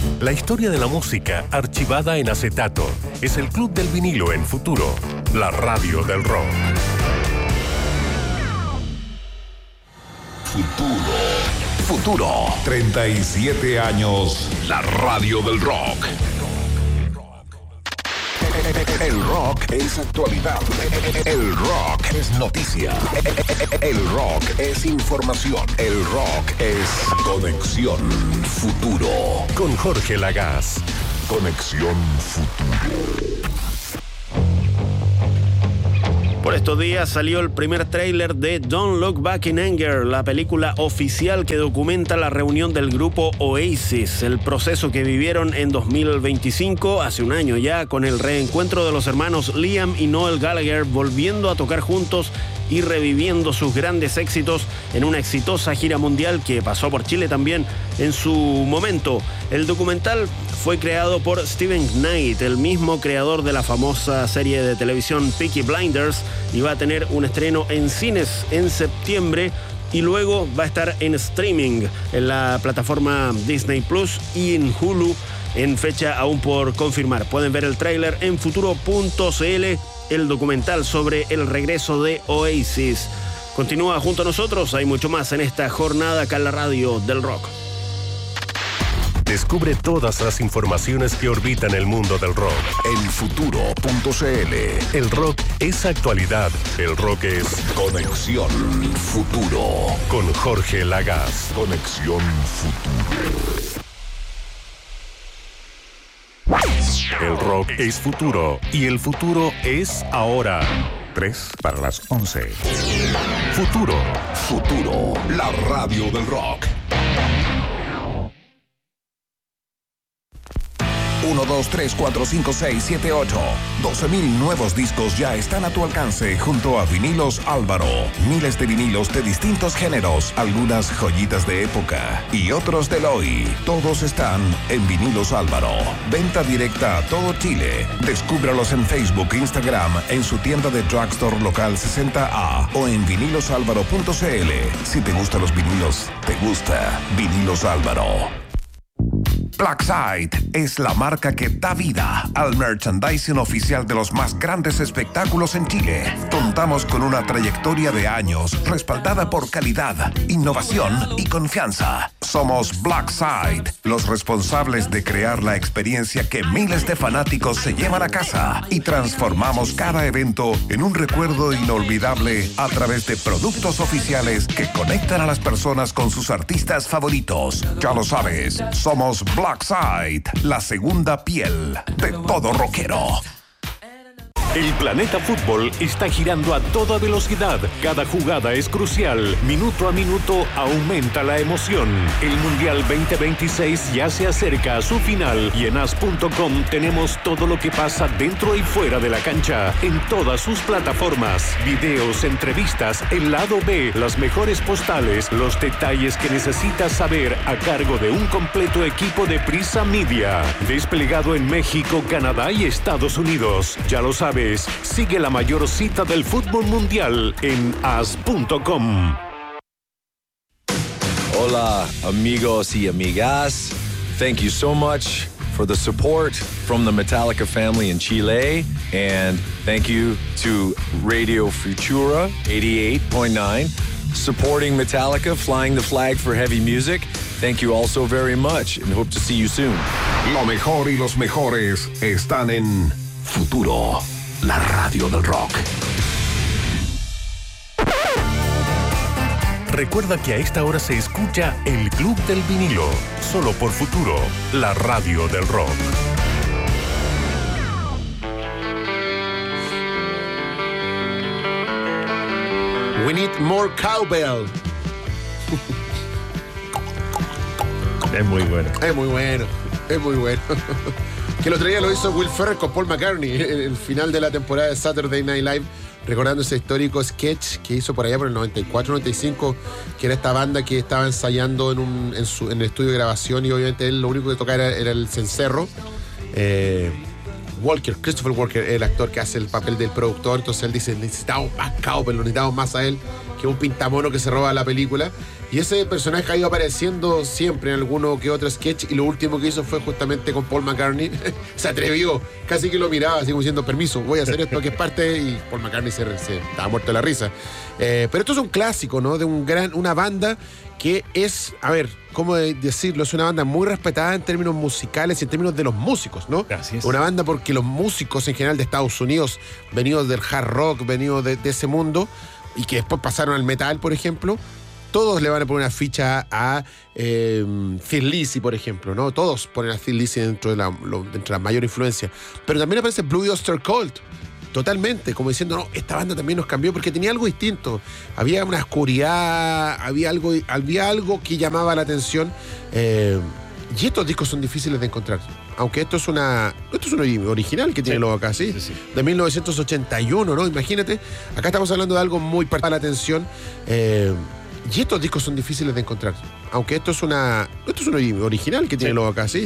La historia de la música archivada en acetato. Es el Club del Vinilo en Futuro, la radio del rock. Futuro. 37 años, la radio del rock. El rock es actualidad. El rock es noticia. El rock es información. El rock es Conexión Futuro. Con Jorge Lagaz. Conexión Futuro. Por estos días salió el primer tráiler de Don't Look Back in Anger, la película oficial que documenta la reunión del grupo Oasis, el proceso que vivieron en 2025, hace un año ya, con el reencuentro de los hermanos Liam y Noel Gallagher volviendo a tocar juntos y reviviendo sus grandes éxitos en una exitosa gira mundial que pasó por Chile también en su momento. El documental fue creado por Steven Knight, el mismo creador de la famosa serie de televisión Peaky Blinders, y va a tener un estreno en cines en septiembre y luego va a estar en streaming en la plataforma Disney Plus y en Hulu en fecha aún por confirmar. Pueden ver el tráiler en futuro.cl, el documental sobre el regreso de Oasis. Continúa junto a nosotros, hay mucho más en esta jornada acá en la radio del rock. Descubre todas las informaciones que orbitan el mundo del rock en futuro.cl. El rock es actualidad. El rock es Conexión Futuro. Con Jorge Lagaz. Conexión Futuro. El rock es futuro y el futuro es ahora. 11:03. Futuro, la radio del rock. 1, 2, 3, 4, 5, 6, 7, 8. 12,000 nuevos discos ya están a tu alcance junto a Vinilos Álvaro. Miles de vinilos de distintos géneros, algunas joyitas de época y otros del hoy. Todos están en Vinilos Álvaro. Venta directa a todo Chile. Descúbralos en Facebook e Instagram, en su tienda de Drugstore Local 60A o en vinilosalvaro.cl. Si te gustan los vinilos, te gusta Vinilos Álvaro. Blackside es la marca que da vida al merchandising oficial de los más grandes espectáculos en Chile. Contamos con una trayectoria de años respaldada por calidad, innovación y confianza. Somos Blackside, los responsables de crear la experiencia que miles de fanáticos se llevan a casa y transformamos cada evento en un recuerdo inolvidable a través de productos oficiales que conectan a las personas con sus artistas favoritos. Ya lo sabes, somos Blackside, la segunda piel de todo rockero. El planeta fútbol está girando a toda velocidad. Cada jugada es crucial. Minuto a minuto aumenta la emoción. El Mundial 2026 ya se acerca a su final y en as.com tenemos todo lo que pasa dentro y fuera de la cancha. En todas sus plataformas. Videos, entrevistas, el lado B, las mejores postales, los detalles que necesitas saber a cargo de un completo equipo de Prisa Media. Desplegado en México, Canadá y Estados Unidos. Ya lo sabes. Sigue la mayor cita del fútbol mundial en as.com. Hola, amigos y amigas. Thank you so much for the support from the Metallica family in Chile. And thank you to Radio Futura 88.9, supporting Metallica, flying the flag for heavy music. Thank you all so very much and hope to see you soon. Lo mejor y los mejores están en Futuro, la radio del rock. Recuerda que a esta hora se escucha el Club del Vinilo, solo por Futuro, la radio del rock. We need more cowbell. Es muy bueno. Es muy bueno. Es muy bueno. Que el otro día lo hizo Will Ferrell con Paul McCartney en el final de la temporada de Saturday Night Live, recordando ese histórico sketch que hizo por allá por el 94-95, que era esta banda que estaba ensayando en el estudio de grabación y obviamente él lo único que tocaba era el cencerro. Christopher Walker, el actor que hace el papel del productor, entonces él dice, necesitamos más cowbell, lo necesitamos más a él. que es un pintamono que se roba la película. Y ese personaje ha ido apareciendo siempre en alguno que otro sketch. Y lo último que hizo fue justamente con Paul McCartney. Se atrevió, casi que lo miraba, así como diciendo, permiso, voy a hacer esto que es parte. Y Paul McCartney se estaba muerto de la risa. Pero esto es un clásico, ¿no? De una banda que es, a ver, ¿cómo decirlo? Es una banda muy respetada en términos musicales y en términos de los músicos, ¿no? Así es. Una banda porque los músicos en general de Estados Unidos, venidos del hard rock, venidos de ese mundo, y que después pasaron al metal, por ejemplo, todos le van a poner una ficha a Thin Lizzy, por ejemplo, ¿no? Todos ponen a Thin Lizzy dentro de la mayor influencia. Pero también aparece Blue Oyster Cult, totalmente, como diciendo, no, esta banda también nos cambió porque tenía algo distinto. Había una oscuridad, había algo que llamaba la atención. Y estos discos son difíciles de encontrar. Aunque esto es un original que tiene luego acá, ¿sí? Sí. De 1981, ¿no? Imagínate, acá estamos hablando de algo muy para la atención. Y estos discos son difíciles de encontrar. Aunque esto es un original que tiene luego acá, ¿sí?